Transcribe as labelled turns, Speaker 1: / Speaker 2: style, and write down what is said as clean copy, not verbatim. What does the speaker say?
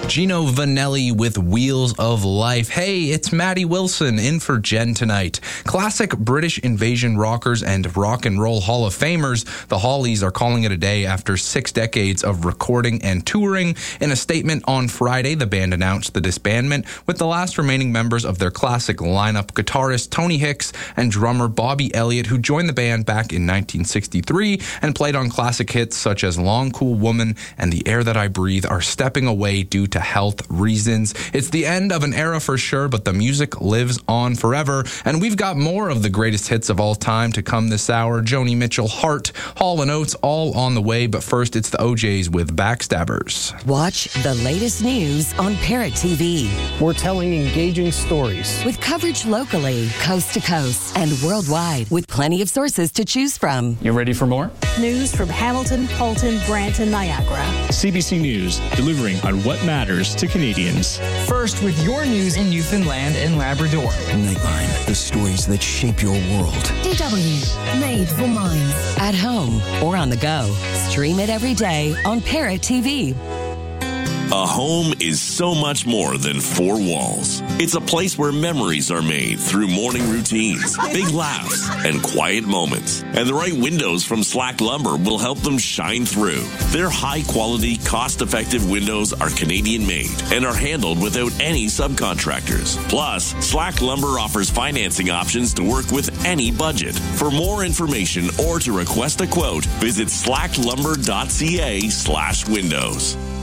Speaker 1: Gino Vanelli with Wheels of Life. Hey, it's Maddie Wilson in for Jen tonight. Classic British invasion rockers and rock and roll Hall of Famers, the Hollies, are calling it a day after 6 decades of recording and touring. In a statement on Friday, the band announced the disbandment, with the last remaining members of their classic lineup, guitarist Tony Hicks and drummer Bobby Elliott, who joined the band back in 1963 and played on classic hits such as Long Cool Woman and The Air That I Breathe, are stepping away due to health reasons. It's the end of an era for sure, but the music lives on forever, and we've got more of the greatest hits of all time to come this hour. Joni Mitchell, Heart, Hall & Oates, all on the way, but first it's the OJs with Backstabbers.
Speaker 2: Watch the latest news on Parrot TV.
Speaker 3: We're telling engaging stories
Speaker 2: with coverage locally, coast to coast, and worldwide, with plenty of sources to choose from.
Speaker 4: You ready for more?
Speaker 5: News from Hamilton, Halton, Brant, and Niagara.
Speaker 6: CBC News, delivering on what matters to Canadians.
Speaker 7: First, with your news in Newfoundland and Labrador.
Speaker 8: Nightline, the stories that shape your world.
Speaker 2: DW, made for minds. At home or on the go. Stream it every day on Parrot TV.
Speaker 9: A home is so much more than 4 walls. It's a place where memories are made through morning routines, big laughs, and quiet moments. And the right windows from Slack Lumber will help them shine through. Their high-quality, cost-effective windows are Canadian-made and are handled without any subcontractors. Plus, Slack Lumber offers financing options to work with any budget. For more information or to request a quote, visit slacklumber.ca/windows.